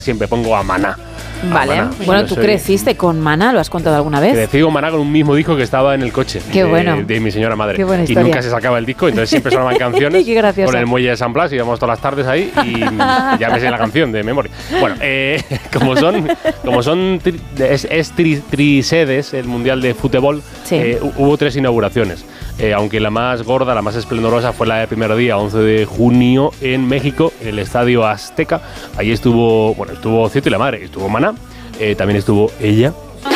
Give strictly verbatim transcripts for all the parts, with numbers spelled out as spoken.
siempre pongo a Maná. Vale, a Maná. bueno, Yo ¿tú soy... creciste con Maná? ¿Lo has contado alguna vez? Crecí con Maná con un mismo disco que estaba en el coche. Qué de, bueno. de mi señora madre. Qué buena y historia. nunca se sacaba el disco, entonces siempre sonaban canciones. Qué gracioso. Con el muelle de San Blas, íbamos todas las tardes ahí y ya me sé la canción de memoria. Bueno, eh, como son, como son tri, es, es tri, trisedes, el Mundial de Fútbol, sí. eh, hubo tres inauguraciones. Eh, aunque la más gorda, la más esplendorosa fue la del primer día, once de junio, en México, en el Estadio Azteca. Ahí estuvo, bueno, estuvo Cieto y la Madre, estuvo Maná, eh, también estuvo ella.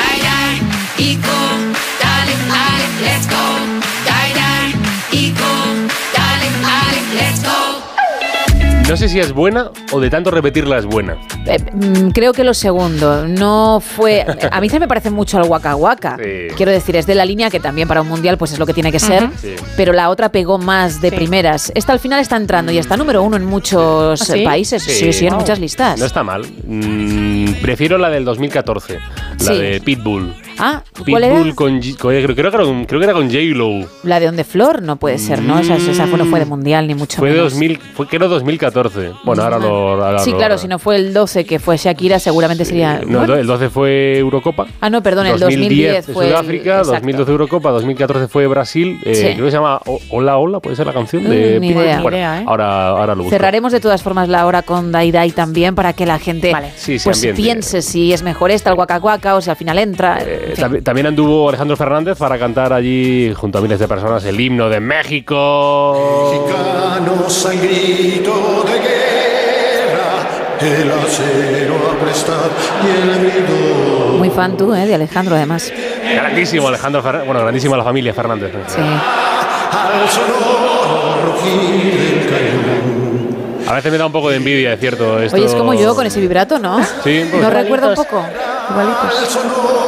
No sé si es buena o de tanto repetirla es buena. Eh, creo que lo segundo. No fue... A mí se me parece mucho al Waka Waka. Sí. Quiero decir, es de la línea que también para un mundial pues es lo que tiene que ser. Uh-huh. Sí. Pero la otra pegó más de sí. primeras. Esta al final está entrando y está número uno en muchos ¿Ah, sí? países. Sí, sí, sí wow. en muchas listas. No está mal. Mm, prefiero la del dos mil catorce. La sí. de Pitbull. Ah, ¿cuál Pitbull era? Con, con, creo, que era con, creo que era con J-Lo. La de On The Floor no puede ser, ¿no? Esa, esa fue, no fue de mundial ni mucho fue menos. De dos mil, fue que era dos mil catorce. Bueno, ahora lo... Ahora sí, lo, claro, ahora. Si no fue el doce que fue Shakira, seguramente sí. sería... No, bueno. el doce fue Eurocopa. Ah, no, perdón, el dos mil diez fue... Sudáfrica, el, dos mil doce Eurocopa, dos mil catorce fue Brasil. Eh, sí. Creo que se llama Hola Hola, puede ser la canción de... Mm, ni idea. Bueno, idea ¿eh? ahora, ahora lo busco. Cerraremos de todas formas la hora con Dai Dai también para que la gente vale. sí, pues piense si es mejor esta, el Waka Waka, o si al final entra... Eh, en fin. También anduvo Alejandro Fernández para cantar allí junto a miles de personas el himno de México. Mexicanos al grito de guerra, el acero aprestar y el grito. Muy fan tú, ¿eh? De Alejandro, además. Grandísimo Alejandro Fernández, bueno, grandísima la familia Fernández. Sí. Al sonoro rugir del cañón. A veces me da un poco de envidia, es cierto. Esto... Oye, es como yo con ese vibrato, ¿no? Sí. ¿No recuerda un poco? Igualitos.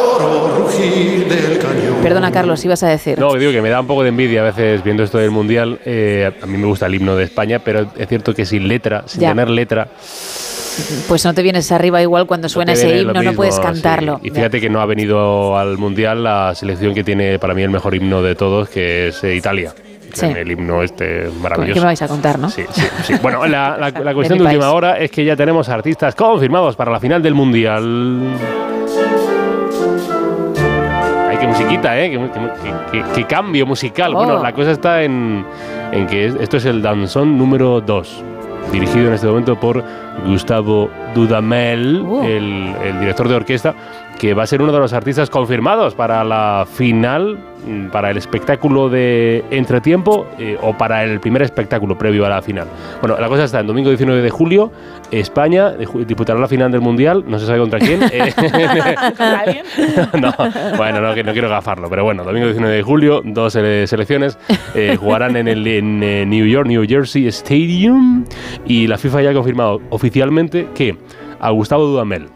Perdona, Carlos, ibas a decir. No, digo que me da un poco de envidia a veces viendo esto del Mundial. Eh, a mí me gusta el himno de España, pero es cierto que sin letra, sin ya. tener letra... Pues no te vienes arriba igual cuando suena no ese himno, mismo, no puedes cantarlo. Sí. Y fíjate ya. que no ha venido al Mundial la selección que tiene para mí el mejor himno de todos, que es eh, Italia. Sí. El himno este maravilloso. ¿Qué me vais a contar, no? Sí, sí, sí. Bueno, la, la, la cuestión de, de última hora es que ya tenemos artistas confirmados para la final del Mundial. Ay, qué musiquita, ¿eh? Qué, qué, qué, qué cambio musical. Oh. Bueno, la cosa está en, en que esto es el danzón número dos, dirigido en este momento por Gustavo Dudamel, uh. el, el director de orquesta, que va a ser uno de los artistas confirmados para la final, para el espectáculo de entretiempo eh, o para el primer espectáculo previo a la final. Bueno, la cosa está en domingo diecinueve de julio, España disputará la final del Mundial, no se sabe contra quién. Eh, ¿Contra alguien? No, bueno, no, que no quiero gafarlo, pero bueno, domingo diecinueve de julio, dos eh, selecciones eh, jugarán en el en, eh, New York, New Jersey Stadium, y la FIFA ya ha confirmado oficialmente que a Gustavo Dudamel,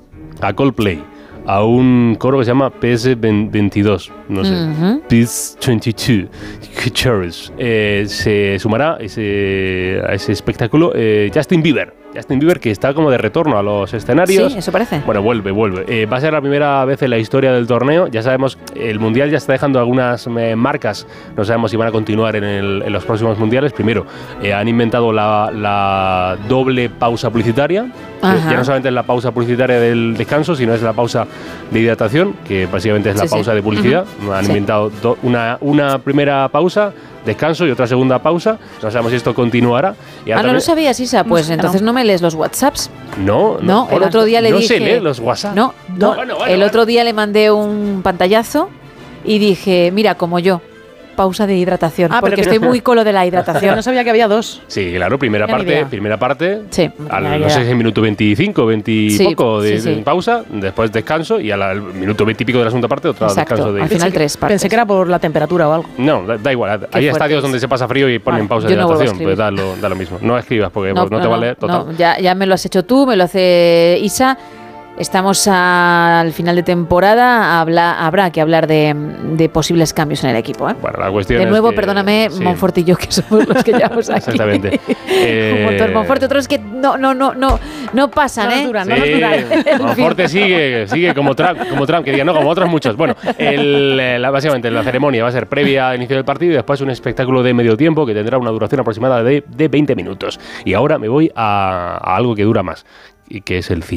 a Coldplay, a un coro que se llama P S veintidós, no sé, uh-huh. P S veintidós, Chorus, eh, se sumará ese, a ese espectáculo eh, Justin Bieber. Justin Bieber, que está como de retorno a los escenarios. Sí, eso parece. Bueno, vuelve, vuelve. Eh, va a ser la primera vez en la historia del torneo. Ya sabemos, el Mundial ya está dejando algunas eh, marcas. No sabemos si van a continuar en, el, en los próximos Mundiales. Primero, eh, han inventado la, la doble pausa publicitaria. Ya no solamente es la pausa publicitaria del descanso, sino es la pausa de hidratación, que básicamente es la sí, pausa sí. de publicidad. Uh-huh. Han sí. inventado do, una, una primera pausa, descanso, y otra segunda pausa. No sabemos si esto continuará. Y ah, también... ¿no lo sabías, Isa? Pues no, entonces no. no me lees los WhatsApps. No, no. No, el otro día le no dije... No se lee los WhatsApp. No, no. Bueno, bueno, el bueno. otro día le mandé un pantallazo y dije, mira, como yo, pausa de hidratación, ah, porque pero, estoy muy con lo de la hidratación. No sabía que había dos. Sí, claro, primera Tenía parte, primera parte, sí, al, no sé si es minuto veinticinco, veinte y sí, poco de, sí, sí. de pausa, después descanso, y al, al minuto veinte y pico de la segunda parte, otra Exacto, descanso de al final tres partes. Pensé que era por la temperatura o algo. No, da, da igual, hay estadios donde se pasa frío y ponen vale, pausa de hidratación, no pues da lo, da lo mismo. No escribas porque no, no, no te vale total. No, ya, ya me lo has hecho tú, me lo hace Isa. Estamos a, al final de temporada, habla, habrá que hablar de, de posibles cambios en el equipo. ¿eh? Bueno, la cuestión de nuevo, es que, perdóname, sí. Monfort y yo, que somos los que llevamos aquí. Exactamente. eh, Un motor Monfort, otros que no, no, no, no, no pasan, no ¿eh? Duran, sí, no nos duran. Monfort sigue, sigue como Trump, como Trump, que diga, no, como otros muchos. Bueno, el, la, básicamente la ceremonia va a ser previa al inicio del partido y después un espectáculo de medio tiempo que tendrá una duración aproximada de, de veinte minutos. Y ahora me voy a, a algo que dura más, y que es el cine.